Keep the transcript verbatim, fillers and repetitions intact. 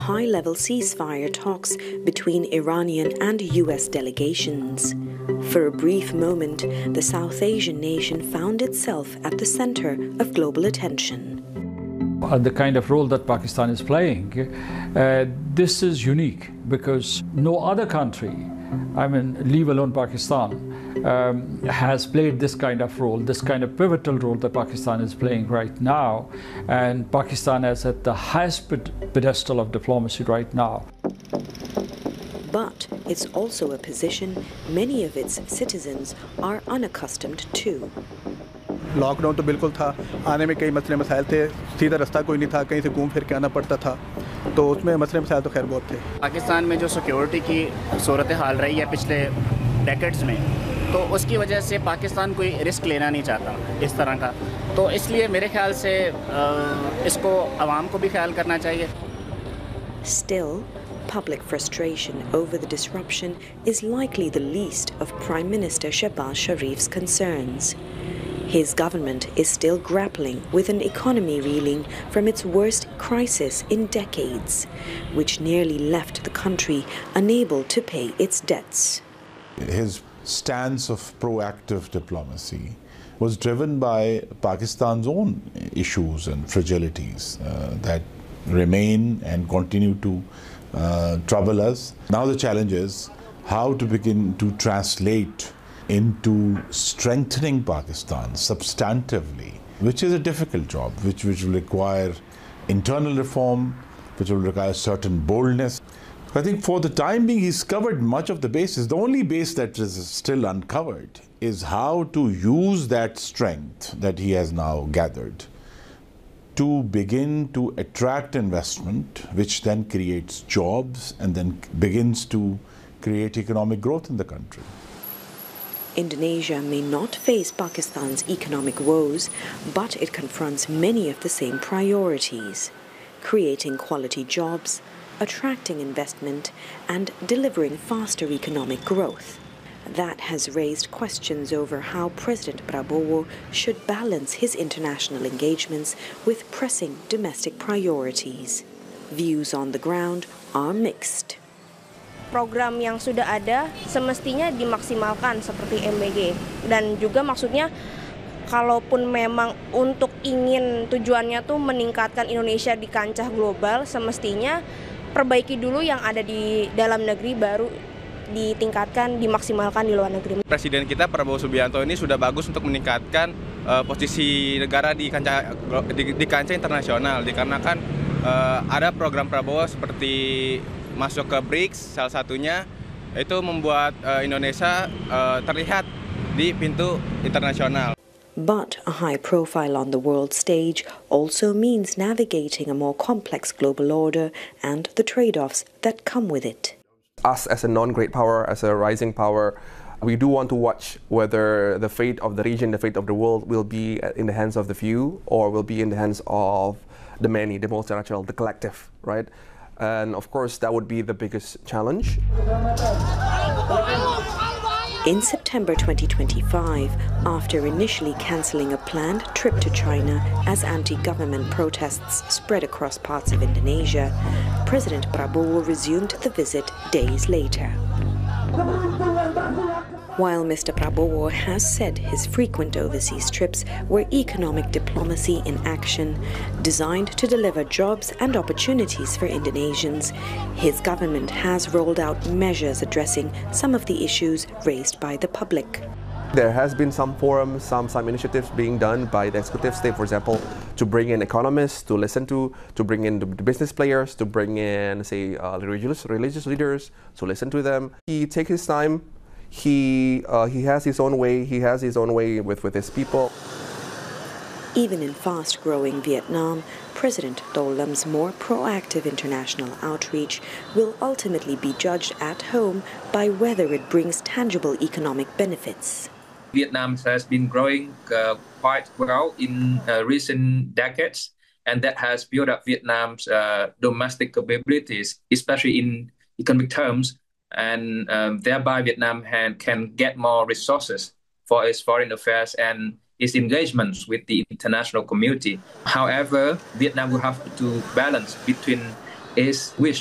High-level ceasefire talks between Iranian and U S delegations. For a brief moment, the South Asian nation found itself at the center of global attention. Uh, the kind of role that Pakistan is playing, uh, this is unique because no other country, I mean, leave alone Pakistan, um, has played this kind of role, this kind of pivotal role that Pakistan is playing right now. And Pakistan is at the highest pedestal of diplomacy right now. But it's also a position many of its citizens are unaccustomed to. Lockdown तो बिल्कुल था, आने में कई मसले मसाइल थे, सीधा रास्ता कोई नहीं था, कहीं से घूम फिर के आना पड़ता था, तो उसमें मसले मसाइल तो खैर बहुत थे। पाकिस्तान में जो सिक्योरिटी की सूरत हाल रही है पिछले डेकेड्स में, तो उसकी वजह से पाकिस्तान कोई रिस्क लेना नहीं चाहता इस तरह का, तो इसलिए मेरे ख्याल से इसको आवाम को भी ख्याल करना चाहिए। Still, public frustration over the disruption is likely the least of Prime Minister Shehbaz Sharif's concerns. His government is still grappling with an economy reeling from its worst crisis in decades, which nearly left the country unable to pay its debts. His stance of proactive diplomacy was driven by Pakistan's own issues and fragilities uh, that remain and continue to uh, trouble us. Now the challenge is how to begin to translate into strengthening Pakistan substantively, which is a difficult job, which, which will require internal reform, which will require certain boldness. I think for the time being, he's covered much of the bases. The only base that is still uncovered is how to use that strength that he has now gathered to begin to attract investment, which then creates jobs and then begins to create economic growth in the country. Indonesia may not face Pakistan's economic woes, but it confronts many of the same priorities: creating quality jobs, attracting investment, and delivering faster economic growth. That has raised questions over how President Prabowo should balance his international engagements with pressing domestic priorities. Views on the ground are mixed. Program yang sudah ada semestinya dimaksimalkan seperti M B G, dan juga maksudnya kalaupun memang untuk ingin tujuannya tuh meningkatkan Indonesia di kancah global, semestinya perbaiki dulu yang ada di dalam negeri, baru ditingkatkan, dimaksimalkan di luar negeri. Presiden kita Prabowo Subianto ini sudah bagus untuk meningkatkan uh, posisi negara di kancah di, di kancah internasional, dikarenakan uh, ada program Prabowo seperti masuk ke B R I C S, salah satunya itu membuat uh, Indonesia uh, terlihat di pintu internasional. But a high profile on the world stage also means navigating a more complex global order and the trade-offs that come with it. Us as a non-great power, as a rising power, we do want to watch whether the fate of the region, the fate of the world will be in the hands of the few or will be in the hands of the many, the multinational, the collective, right? And of course, that would be the biggest challenge. In September twenty twenty-five, after initially cancelling a planned trip to China as anti-government protests spread across parts of Indonesia, President Prabowo resumed the visit days later. While Mister Prabowo has said his frequent overseas trips were economic diplomacy in action, designed to deliver jobs and opportunities for Indonesians, his government has rolled out measures addressing some of the issues raised by the public. There has been some forums, some, some initiatives being done by the executive state, for example, to bring in economists to listen to, to bring in the business players, to bring in, say, uh, religious, religious leaders, to listen to them. He takes his time. He, uh, he has his own way, he has his own way with, with his people. Even in fast-growing Vietnam, President Do Lam's more proactive international outreach will ultimately be judged at home by whether it brings tangible economic benefits. Vietnam has been growing uh, quite well in uh, recent decades, and that has built up Vietnam's uh, domestic capabilities, especially in economic terms. And um, thereby Vietnam can, can get more resources for its foreign affairs and its engagements with the international community. However, Vietnam will have to balance between is wish